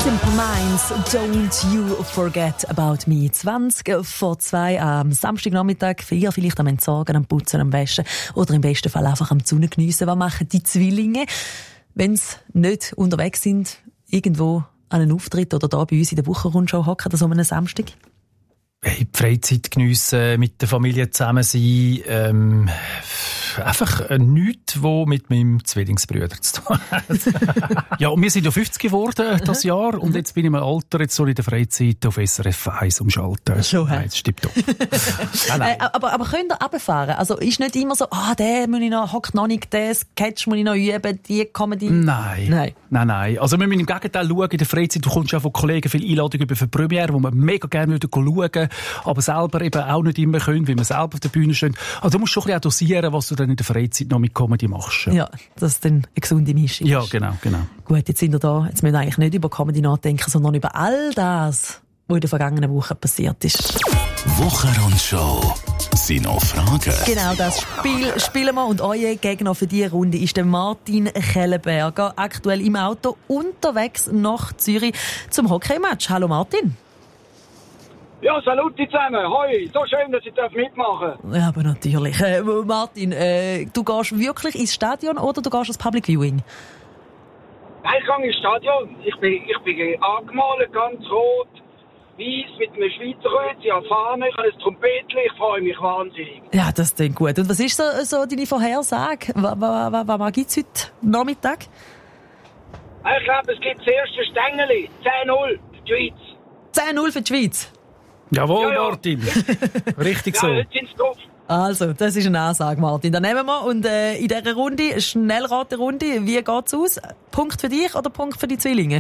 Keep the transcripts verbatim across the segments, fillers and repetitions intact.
Simple Minds, don't you forget about me. zwanzig vor zwei am Samstagnachmittag, für ihr vielleicht am Entsorgen, am Putzen, am Waschen oder im besten Fall einfach am Sonne geniessen. Was machen die Zwillinge, wenn sie nicht unterwegs sind, irgendwo an einem Auftritt oder da bei uns in der Wochenrundschau hocken, oder so einem Samstag? Hey, die Freizeit geniessen, mit der Familie zusammen sein, ähm, einfach äh, nichts, was mit meinem Zwillingsbruder zu tun hat. Ja, und wir sind ja fünfzig geworden das Jahr und jetzt bin ich im Alter, jetzt soll ich in der Freizeit auf S R F eins umschalten. Schon, nein, das stimmt doch. nein, nein. Äh, aber, aber könnt ihr runterfahren? Also ist nicht immer so, ah, der muss ich noch, hockt noch nicht, der Sketch muss ich noch üben, die Comedy? Nein. Nein. Nein, nein. Also wir müssen im Gegenteil schauen, in der Freizeit, du kommst ja von Kollegen viel Einladungen über für Premiere, wo wir mega gerne schauen würden, aber selber eben auch nicht immer können, weil wir selber auf der Bühne stehen. Also du musst schon ein bisschen dosieren, was du dann in der Freizeit noch mit Comedy machst. Ja, das ist dann eine gesunde Mischung. Ja, genau, genau. Gut, jetzt sind wir da, jetzt müssen wir eigentlich nicht über Comedy nachdenken, sondern über all das, was in der vergangenen Woche passiert ist. Wochenrundschau. Sind noch Fragen? Genau, das Spiel spielen wir und euer Gegner für diese Runde ist der Martin Kellenberger, aktuell im Auto unterwegs nach Zürich zum Hockeymatch. Hallo Martin. Ja, saluti zusammen. Hoi, so schön, dass ich mitmachen darf. Ja, aber natürlich. Äh, Martin, äh, du gehst wirklich ins Stadion oder du gehst ins Public Viewing? Nein, ich gehe ins Stadion. Ich bin, ich bin angemalt, ganz rot, weiß, mit einem Schweizer Kreuz, ich habe Fahne, ich habe ein Trompetchen, ich freue mich wahnsinnig. Ja, das klingt gut. Und was ist so, so deine Vorhersage? Was, was, was, was gibt es heute Nachmittag? Ich glaube, es gibt das erste Stängeli. zehn null für die Schweiz. zehn null für die Schweiz? Jawohl, Ja, ja. Martin. Richtig so. Ja, jetzt sind sie drauf. Also, das ist eine Ansage, Martin. Dann nehmen wir und äh, in dieser Runde, Schnellraterunde, wie geht's aus? Punkt für dich oder Punkt für die Zwillinge?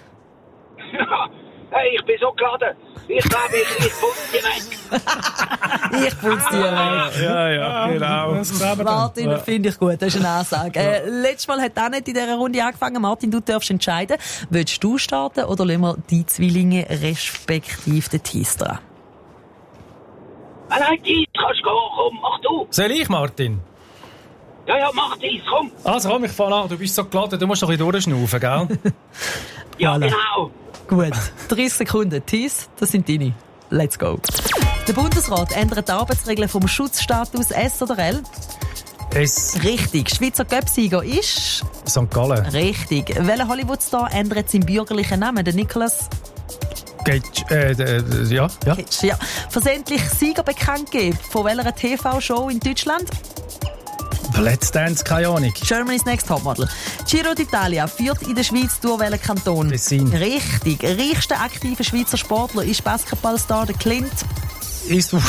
Hey, ich bin so geladen. Ich glaube, ich, ich putze die weg. Ich putze die weg. Ja, ja, genau. Martin, finde ich gut, das ist eine Ansage. Äh, letztes Mal hat auch nicht in dieser Runde angefangen. Martin, du darfst entscheiden. Willst du starten oder lassen wir die Zwillinge respektive den Thies dran? Nein, nein, dies kannst du gehen. Komm, mach du. Soll ich, Martin? Ja, ja, mach dies, komm. Also komm, ich fange an. Du bist so geladen, du musst noch ein bisschen durchschnaufen, gell? Ja, Voilà. genau. Gut, dreißig Sekunden. Thies, das sind deine. Let's go. Der Bundesrat ändert die Arbeitsregeln vom Schutzstatus S oder L. Es. Richtig. Schweizer Göpsieger ist... Sankt Gallen. Richtig. Welcher Hollywood-Star ändert seinen bürgerlichen Namen? Der Nicholas Geht, äh, äh, ja, ja. Cage. Ja. Versehentlich Sieger bekannt gegeben. Von welcher T V-Show in Deutschland? Let's Dance, keine Ahnung. Germany's Next Topmodel. Giro d'Italia führt in der Schweiz durch welchen Kanton? Tessin. Richtig. Reichster aktiver Schweizer Sportler ist Basketballstar der Clint Eastwood.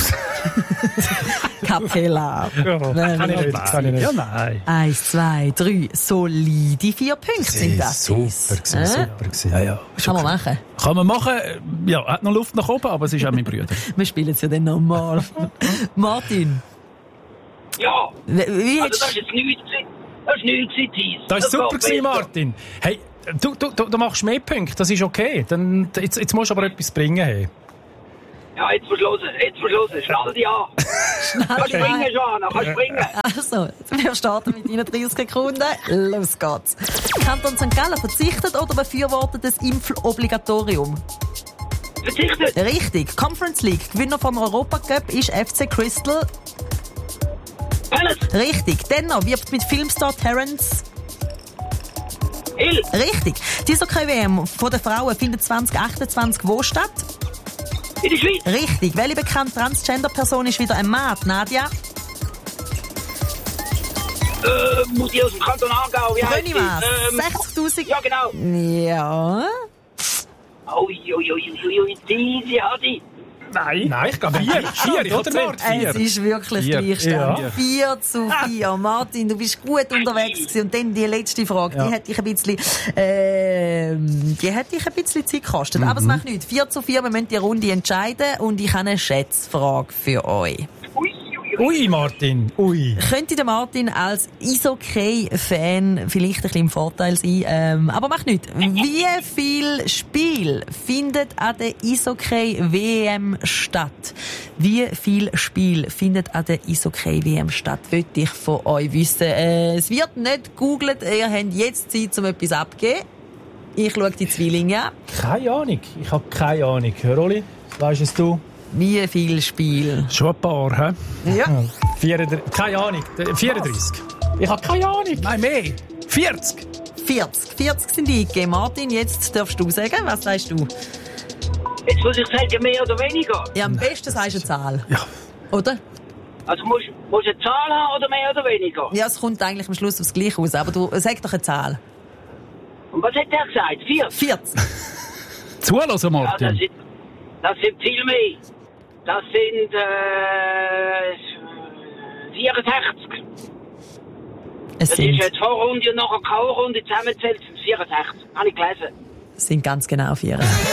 Capella. Ja, Nein, kann ich nein. nicht. Kann ich nicht. Ja, nein. Eins, zwei, drei. Solide vier Punkte sind das. Super gewesen, Äh? super gewesen. Ja, ja. Kann man machen. Kann man machen. Ja, hat noch Luft nach oben, aber es ist auch mein Bruder. Wir spielen es ja dann normal. Martin, Ja. wie, wie Also, hättest das ist jetzt nichts gewesen. Das ist nichts gewesen, dies. Das war super geht gewesen, besser. Martin. Hey, du, du, du, du machst mehr Punkte, das ist okay. Dann, jetzt, jetzt musst du aber etwas bringen. Hey. Ja, jetzt verschlossen, jetzt verschlossen. Schnall dich an. Kannst springen, Johanna, kannst springen. Also, wir starten mit Ihnen dreißig Sekunden. Los geht's. Kanton Sankt Gallen verzichtet oder befürwortet das Impfobligatorium? Verzichtet. Richtig. Conference League. Gewinner vom Europacup ist F C Crystal. Palace. Richtig. Denner wirbt mit Filmstar Terence. Hill. Richtig. Die Eishockey-W M von den Frauen findet zwanzig achtundzwanzig wo statt? In der Schweiz. Richtig. Welche bekannte Transgender-Person ist wieder ein Mann? Nadia? Äh, Mutti aus dem Kanton Aargau. Wie heisst sie? Brönnimann. Ähm, sechzigtausend. Ja, genau. Ja. Ui, ui, ui, ui, ui, diese hat ich. Nein. Nein, ich glaube vier. Vier, ich habe gezählt. Es ist wirklich Vier. Gleichstand. Ja. vier zu vier. Martin, du bist gut unterwegs gewesen. Und dann die letzte Frage, Ja. die hat dich ein bisschen, ähm, die hat dich ein bisschen Zeit gekostet. Aber es macht nichts. vier zu vier, wir müssen die Runde entscheiden. Und ich habe eine Schätzfrage für euch. Ui, ui, ui. Ui, Martin. Ui. Könnte der Martin als Eishockey-Fan vielleicht ein bisschen im Vorteil sein, ähm, aber macht nichts. Wie viel Spiel findet an der Eishockey-W M statt? Wie viel Spiel findet an der Eishockey-W M statt? Wollte ich von euch wissen. Äh, es wird nicht gegoogelt, ihr habt jetzt Zeit, um etwas abzugeben. Ich schaue die Zwillinge an. Keine Ahnung. Ich habe keine Ahnung. Rolli, weißt es du? Wie viel Spiel? Schon ein paar, hä? Ja. vierunddreißig. Keine Ahnung. vierunddreißig. Ich habe keine Ahnung. Nein, mehr. vierzig. vierzig. vierzig sind eingegeben. Martin, jetzt darfst du sagen. Was sagst du? Jetzt muss ich sagen, mehr oder weniger. Ja, am besten sagst du eine Zahl. Ja. Oder? Also musst du eine Zahl haben oder mehr oder weniger? Ja, es kommt eigentlich am Schluss aufs Gleiche raus. Aber du sag doch eine Zahl. Und was hat er gesagt? vierzig? vierzig. Zulassen, Ja, Martin. das sind, das sind viel mehr. Das sind äh, vierundsechzig. Es Das sind, ist jetzt Vorrunde und nachher K.O.-Runde zusammenzählt sind es vierundsechzig. Habe ich gelesen. es sind ganz genau vierundsechzig.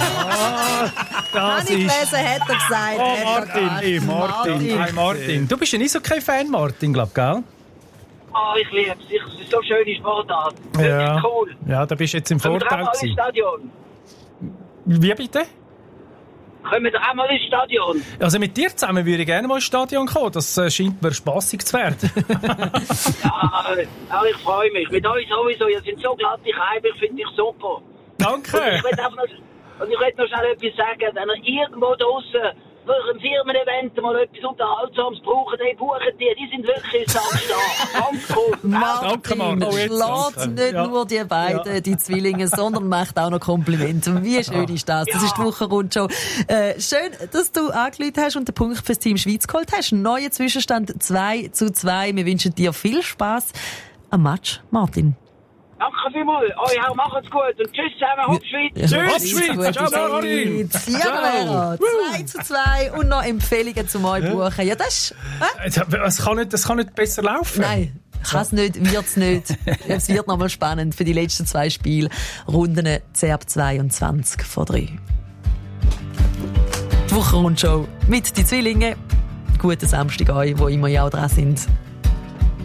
Das Habe ich gelesen, hat er gesagt. Oh, Hat er Martin, gesagt. hey, Martin, hey, Martin. Du bist ein Eishockey-Fan, Martin, glaub, gell? Oh, ich liebe es. Ich- Es ist so schöne Sportart. Das Ja. ist cool. Ja, da bist du jetzt im Können wir Vorteil auch mal ins gewesen. Stadion? Wie bitte? Können wir auch mal ins Stadion? Also mit dir zusammen würde ich gerne mal ins Stadion kommen. Das äh, scheint mir spassig zu werden. Ja, ja, ich freue mich. Mit euch sowieso. Ihr seid so glatt, ich heime. Ich finde dich super. Danke. Und ich will einfach noch, und ich will noch schnell etwas sagen. Wenn ihr irgendwo draussen für ein Firmen-Event mal etwas Unterhaltsames brauchen, die buchen die. Die sind wirklich Samstag. Ganz cool. Danke, Martin, Martin. Oh, jetzt schlägt danke. nicht Ja. nur die beiden, Ja. die Zwillinge, sondern macht auch noch Komplimente. Wie schön ist das? Das ist die Wochenrundshow. Äh, schön, dass du angerufen hast und den Punkt fürs Team Schweiz geholt hast. Ein neuer Zwischenstand zwei zu zwei. Wir wünschen dir viel Spass am Match, Martin. Danke vielmals. Euch auch macht's gut. Und tschüss zusammen. Hopp Schweiz. Ja, Tschüss, Schweiz. gute Ciao, Martin. Zeit. Ja, zwei zu zwei und noch Empfehlungen zum euch buchen. Ja, das ist... Äh? Es kann nicht, das kann nicht besser laufen. Nein, kann es nicht, wird es nicht. Es wird nochmal spannend für die letzten zwei Spiele. Runden C ab zweiundzwanzig vor drei. Die Wochenrundshow mit den Zwillingen. Guten Samstag euch, wo immer ja auch dran sind.